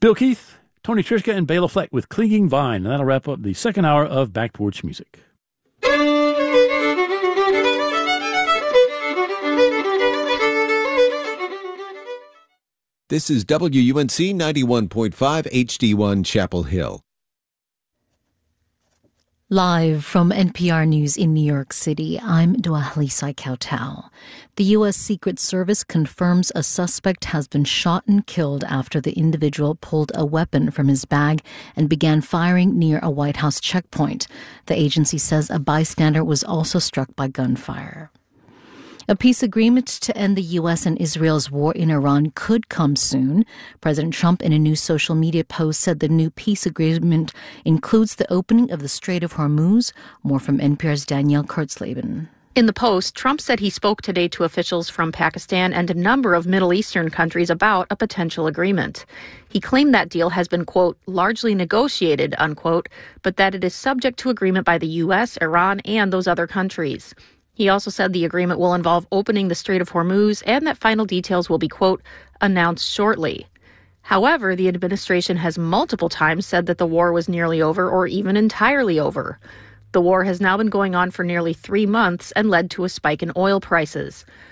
Bill Keith, Tony Trischka, and Bela Fleck with Clinging Vine. And that'll wrap up the second hour of Back Porch Music. This is WUNC 91.5 HD1 Chapel Hill. Live from NPR News in New York City, I'm Dwahli Kautal. The U.S. Secret Service confirms a suspect has been shot and killed after the individual pulled a weapon from his bag and began firing near a White House checkpoint. The agency says a bystander was also struck by gunfire. A peace agreement to end the U.S. and Israel's war in Iran could come soon. President Trump, in a new social media post, said the new peace agreement includes the opening of the Strait of Hormuz. More from NPR's Danielle Kurtzleben. In the post, Trump said he spoke today to officials from Pakistan and a number of Middle Eastern countries about a potential agreement. He claimed that deal has been, quote, largely negotiated, unquote, but that it is subject to agreement by the U.S., Iran, and those other countries. He also said the agreement will involve opening the Strait of Hormuz and that final details will be, quote, announced shortly. However, the administration has multiple times said that the war was nearly over or even entirely over. The war has now been going on for nearly 3 months and led to a spike in oil prices.